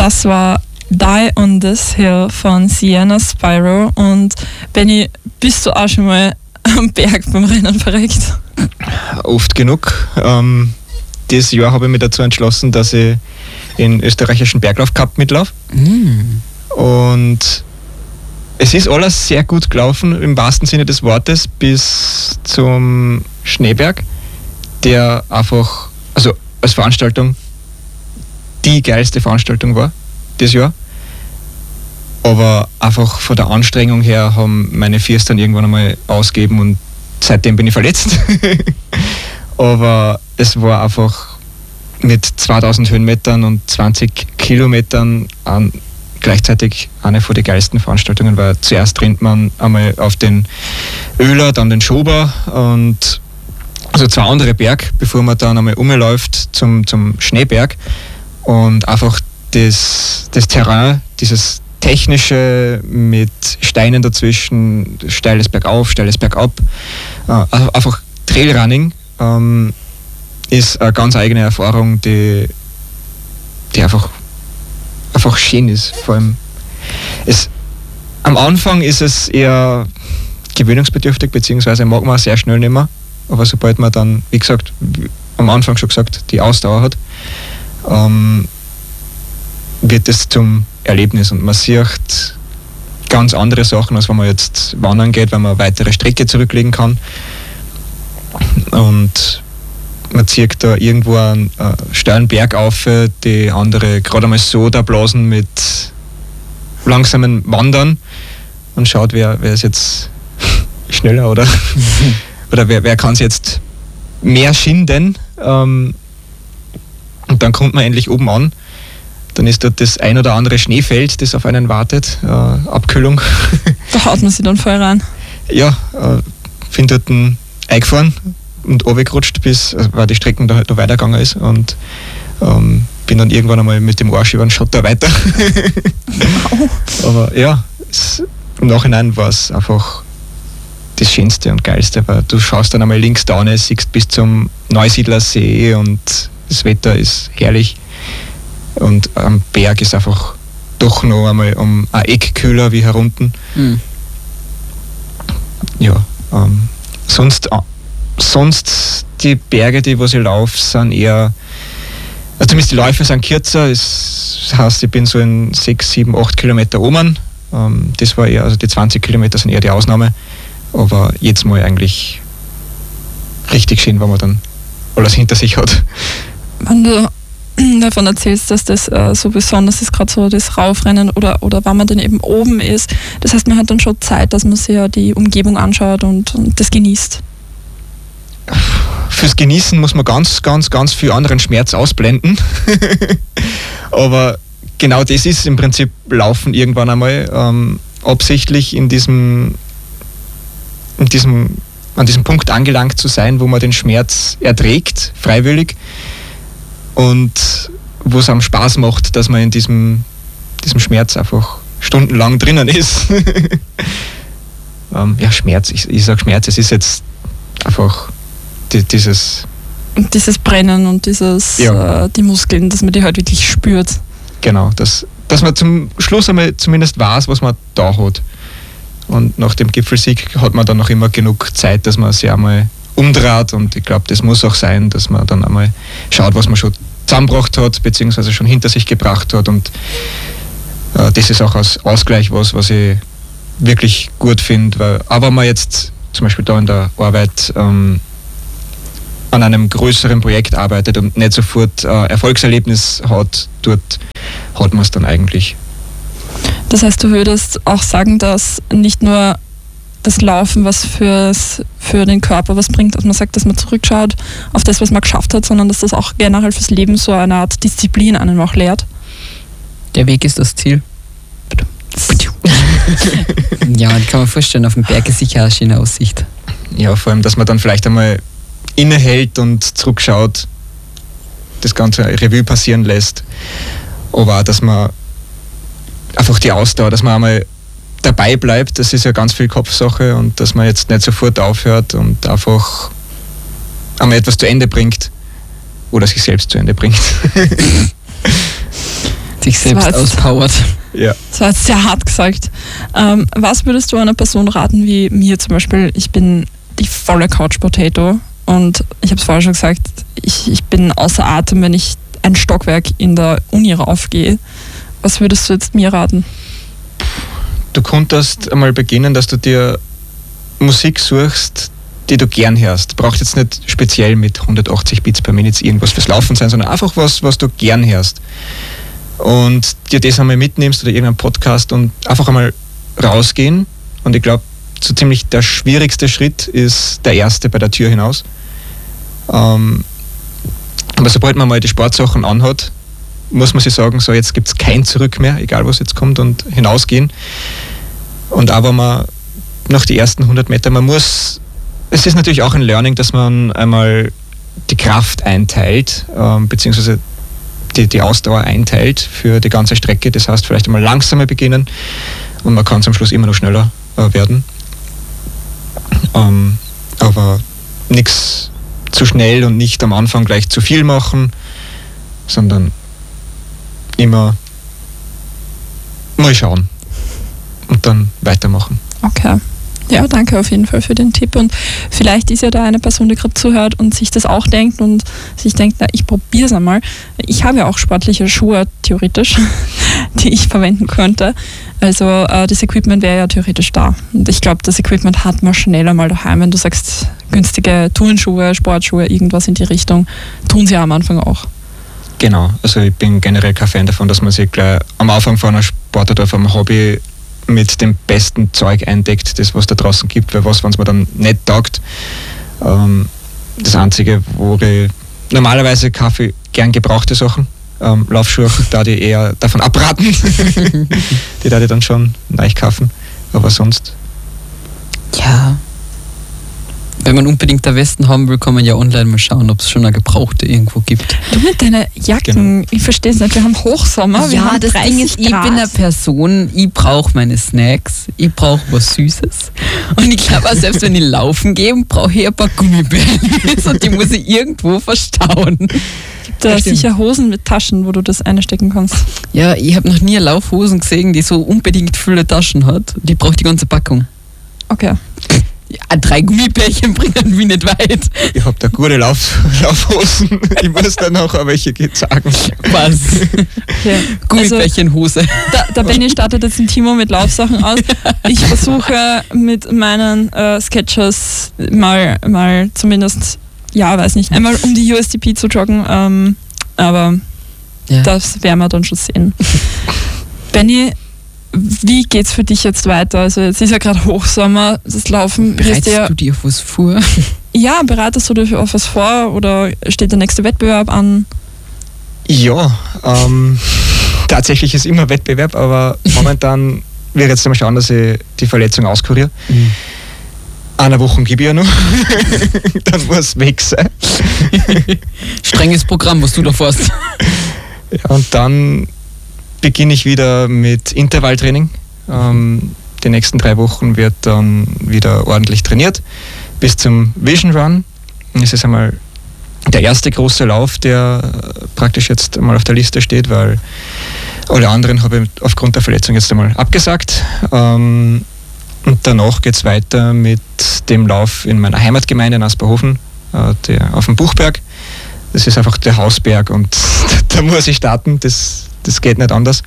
Das war Die on This Hill von Sienna Spyro. Und Benni, bist du auch schon mal am Berg beim Rennen verreckt? Oft genug. Dieses Jahr habe ich mich dazu entschlossen, dass ich den österreichischen Berglauf-Cup mitlaufe. Und es ist alles sehr gut gelaufen, im wahrsten Sinne des Wortes, bis zum Schneeberg, der einfach, also als Veranstaltung, die geilste Veranstaltung war dieses Jahr. Aber einfach von der Anstrengung her haben meine Füße dann irgendwann einmal ausgegeben und seitdem bin ich verletzt. Aber es war einfach mit 2000 Höhenmetern und 20 Kilometern gleichzeitig eine von den geilsten Veranstaltungen, weil zuerst rennt man einmal auf den Öler, dann den Schober und also zwei andere Berg, bevor man dann einmal umläuft zum Schneeberg. Und einfach das Terrain, dieses technische mit Steinen dazwischen, steiles Bergauf, steiles Bergab, einfach Trailrunning ist eine ganz eigene Erfahrung, die einfach schön ist. Vor allem am Anfang ist es eher gewöhnungsbedürftig, beziehungsweise mag man sehr schnell nicht mehr. Aber sobald man dann, wie gesagt, am Anfang schon gesagt, die Ausdauer hat, wird es zum Erlebnis und man sieht ganz andere Sachen, als wenn man jetzt wandern geht, wenn man eine weitere Strecke zurücklegen kann. Und man zieht da irgendwo einen steilen Berg auf, die andere gerade einmal so da blasen mit langsamen Wandern und schaut, wer ist jetzt schneller oder wer kann es jetzt mehr schinden. Und dann kommt man endlich oben an. Dann ist dort das ein oder andere Schneefeld, das auf einen wartet. Abkühlung. Da haut man sich dann voll rein. Ja, bin dort eingefahren und runtergerutscht, weil die Strecke da weitergegangen ist. Und bin dann irgendwann einmal mit dem Arsch über den Schotter weiter. Wow. Aber ja, im Nachhinein war es einfach das Schönste und Geilste, weil du schaust dann einmal links da rein, siehst bis zum Neusiedler See und das Wetter ist herrlich. Und am Berg ist einfach doch noch einmal um ein Eck kühler wie herunten. Ja, sonst die Berge, die was ich laufe, sind eher, also zumindest die Läufe sind kürzer. Das heißt, ich bin so in 6, 7, 8 Kilometer oben. Das war eher, also die 20 Kilometer sind eher die Ausnahme. Aber jetzt mal eigentlich richtig schön, wenn man dann alles hinter sich hat. Wenn du davon erzählst, dass das so besonders ist, gerade so das Raufrennen oder wenn man dann eben oben ist, das heißt, man hat dann schon Zeit, dass man sich ja die Umgebung anschaut und das genießt. Fürs Genießen muss man ganz, ganz, ganz viel anderen Schmerz ausblenden. Aber genau das ist im Prinzip Laufen irgendwann einmal absichtlich an diesem Punkt angelangt zu sein, wo man den Schmerz erträgt, freiwillig, und wo es einem Spaß macht, dass man in diesem Schmerz einfach stundenlang drinnen ist. Ja, Schmerz, ich sage Schmerz, es ist jetzt einfach dieses Brennen und die Muskeln, dass man die halt wirklich spürt. Genau, dass man zum Schluss einmal zumindest weiß, was man da hat. Und nach dem Gipfelsieg hat man dann noch immer genug Zeit, dass man sich einmal umdreht, und ich glaube, das muss auch sein, dass man dann einmal schaut, was man schon zusammengebracht hat, beziehungsweise schon hinter sich gebracht hat, und das ist auch als Ausgleich was ich wirklich gut finde, weil aber man jetzt zum Beispiel da in der Arbeit an einem größeren Projekt arbeitet und nicht sofort Erfolgserlebnis hat, dort hat man es dann eigentlich. Das heißt, du würdest auch sagen, dass nicht nur das Laufen was für den Körper was bringt, dass man sagt, dass man zurückschaut auf das, was man geschafft hat, sondern dass das auch generell fürs Leben so eine Art Disziplin einem auch lehrt. Der Weg ist das Ziel. Ja, ich kann mir vorstellen, auf dem Berg ist sicher eine schöne Aussicht. Ja, vor allem, dass man dann vielleicht einmal innehält und zurückschaut, das ganze Revue passieren lässt. Aber auch, dass man einfach die Ausdauer, dass man einmal dabei bleibt, das ist ja ganz viel Kopfsache, und dass man jetzt nicht sofort aufhört und einfach einmal etwas zu Ende bringt oder sich selbst zu Ende bringt. Dich selbst auspowert. Ja. Das war jetzt sehr hart gesagt. Was würdest du einer Person raten, wie mir zum Beispiel? Ich bin die volle Couch Potato und ich habe es vorher schon gesagt, ich bin außer Atem, wenn ich ein Stockwerk in der Uni raufgehe. Was würdest du jetzt mir raten? Du könntest einmal beginnen, dass du dir Musik suchst, die du gern hörst. Braucht jetzt nicht speziell mit 180 Beats per Minute irgendwas fürs Laufen sein, sondern einfach was du gern hörst. Und dir das einmal mitnimmst oder irgendeinen Podcast und einfach einmal rausgehen. Und ich glaube, so ziemlich der schwierigste Schritt ist der erste bei der Tür hinaus. Aber sobald man mal die Sportsachen anhat, muss man sich sagen, so jetzt gibt es kein Zurück mehr, egal was jetzt kommt, und hinausgehen. Und aber man nach die ersten 100 Meter, es ist natürlich auch ein Learning, dass man einmal die Kraft einteilt, beziehungsweise die Ausdauer einteilt für die ganze Strecke. Das heißt, vielleicht einmal langsamer beginnen und man kann zum Schluss immer noch schneller werden. Aber nichts zu schnell und nicht am Anfang gleich zu viel machen, sondern immer mal schauen und dann weitermachen. Okay. Ja, danke auf jeden Fall für den Tipp. Und vielleicht ist ja da eine Person, die gerade zuhört und sich das auch denkt und sich denkt, na, ich probiere es einmal. Ich habe ja auch sportliche Schuhe, theoretisch, die ich verwenden könnte. Also das Equipment wäre ja theoretisch da. Und ich glaube, das Equipment hat man schneller mal daheim. Wenn du sagst, günstige Turnschuhe, Sportschuhe, irgendwas in die Richtung, tun sie ja am Anfang auch. Genau, also ich bin generell kein Fan davon, dass man sich gleich am Anfang von einer Sportart oder von einem Hobby mit dem besten Zeug eindeckt, das was da draußen gibt, weil was, wenn es mir dann nicht taugt. Das Einzige, wo ich normalerweise kaufe, gern gebrauchte Sachen, Laufschuhe, da die eher davon abraten, die da die dann schon neu kaufen, aber sonst. Ja. Wenn man unbedingt der Westen haben will, kann man ja online mal schauen, ob es schon eine gebrauchte irgendwo gibt. Du mit deinen Jacken, Ich verstehe es nicht, wir haben Hochsommer, wir haben das 30 Ding ist, ich Grad. bin eine Person, ich brauche meine Snacks, ich brauche was Süßes. Und ich glaube auch, selbst wenn ich laufen gehe, brauche ich ein paar Gummibärchen und die muss ich irgendwo verstauen. Gibt da sicher Hosen mit Taschen, wo du das einstecken kannst. Ja, ich habe noch nie eine Laufhosen gesehen, die so unbedingt viele Taschen hat. Die braucht die ganze Packung. Okay. Ja, 3 Gummibärchen bringen mich nicht weit. Ich habe da gute Laufhosen, ich muss dann noch welche sagen. Was? Okay. Gummibärchenhose. Der Benni startet jetzt ein Timo mit Laufsachen aus. Ich versuche mit meinen Skechers mal zumindest, weiß nicht, einmal um die USDP zu joggen, aber das werden wir dann schon sehen. Benni, wie geht's für dich jetzt weiter? Also jetzt ist ja gerade Hochsommer, das Laufen. Bereitest du dir auf was vor? Ja, bereitest du dir auf was vor oder steht der nächste Wettbewerb an? Ja, tatsächlich ist immer Wettbewerb, aber momentan will ich jetzt mal schauen, dass ich die Verletzung auskuriere. Eine Woche gebe ich ja noch, dann muss es weg sein. Strenges Programm, was du da fährst. Ja, und dann beginne ich wieder mit Intervalltraining. Die nächsten 3 Wochen wird dann wieder ordentlich trainiert bis zum Vision Run. Es ist einmal der erste große Lauf, der praktisch jetzt einmal auf der Liste steht, weil alle anderen habe ich aufgrund der Verletzung jetzt einmal abgesagt. Und danach geht es weiter mit dem Lauf in meiner Heimatgemeinde in Asperhofen, auf dem Buchberg. Das ist einfach der Hausberg und da muss ich starten, das geht nicht anders.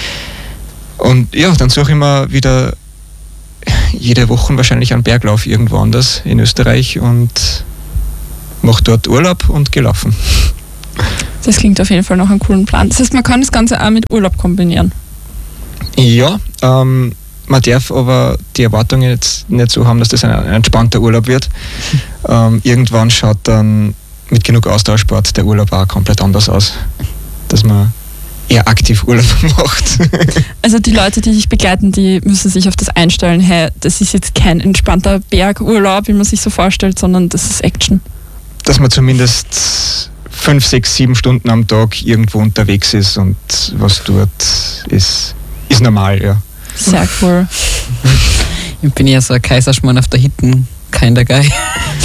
Und ja, dann suche ich mir wieder jede Woche wahrscheinlich einen Berglauf irgendwo anders in Österreich und mache dort Urlaub und gelaufen. Das klingt auf jeden Fall noch einen coolen Plan. Das heißt, man kann das Ganze auch mit Urlaub kombinieren. Ja, man darf aber die Erwartungen jetzt nicht so haben, dass das ein entspannter Urlaub wird. Irgendwann schaut dann mit genug Austauschsport der Urlaub auch komplett anders aus, dass man eher aktiv Urlaub macht. Also die Leute, die dich begleiten, die müssen sich auf das einstellen, hey, das ist jetzt kein entspannter Bergurlaub, wie man sich so vorstellt, sondern das ist Action. Dass man zumindest 5, 6, 7 Stunden am Tag irgendwo unterwegs ist und was tut, ist normal, ja. Sehr cool. Ich bin ja so ein Kaiserschmarrn auf der Hitten, kein der Guy.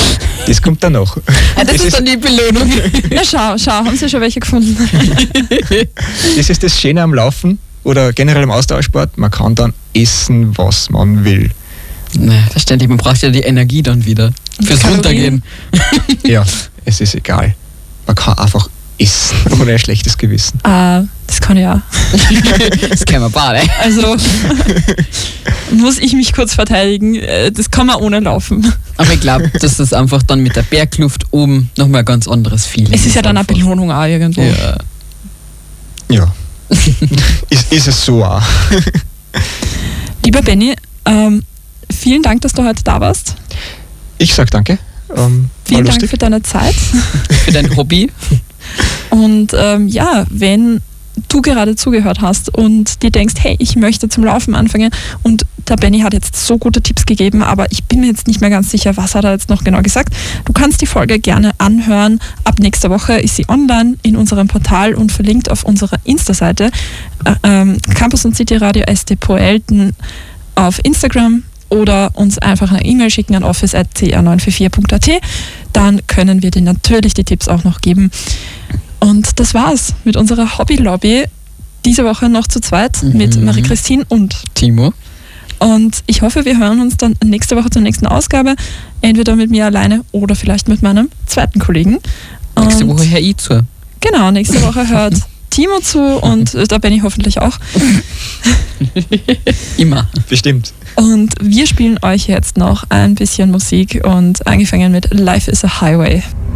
Das kommt dann noch. Ja, das ist dann die Belohnung. Na schau, haben Sie schon welche gefunden? Das ist das Schöne am Laufen oder generell im Ausdauersport. Man kann dann essen, was man will. Na, verständlich, man braucht ja die Energie dann wieder. Fürs Kalorien. Runtergehen. Ja, es ist egal. Man kann einfach essen, ohne ein schlechtes Gewissen. Das kann ich auch. Das kennen wir beide. Also muss ich mich kurz verteidigen. Das kann man ohne Laufen. Aber ich glaube, dass das einfach dann mit der Bergluft oben nochmal ein ganz anderes Feeling Es ist ja dann eine einfach. Belohnung auch irgendwo. Ja. Ja. ist es so auch. Lieber Benni, vielen Dank, dass du heute da warst. Ich sag danke. War Vielen Dank lustig. für deine Zeit. Für dein Hobby. Und wenn du gerade zugehört hast und dir denkst, hey, ich möchte zum Laufen anfangen und der Benni hat jetzt so gute Tipps gegeben, aber ich bin mir jetzt nicht mehr ganz sicher, was hat er jetzt noch genau gesagt. Du kannst die Folge gerne anhören. Ab nächster Woche ist sie online in unserem Portal und verlinkt auf unserer Insta-Seite Campus und City Radio STPoelten auf Instagram oder uns einfach eine E-Mail schicken an office@cr944.at. Dann können wir dir natürlich die Tipps auch noch geben. Und das war's mit unserer Hobby-Lobby. Diese Woche noch zu zweit mit Marie-Christine und Timo. Und ich hoffe, wir hören uns dann nächste Woche zur nächsten Ausgabe. Entweder mit mir alleine oder vielleicht mit meinem zweiten Kollegen. Nächste Und Woche Herr I zu. Genau, nächste Woche hört Timo zu und da bin ich hoffentlich auch. Immer. Bestimmt. Und wir spielen euch jetzt noch ein bisschen Musik und angefangen mit Life is a Highway.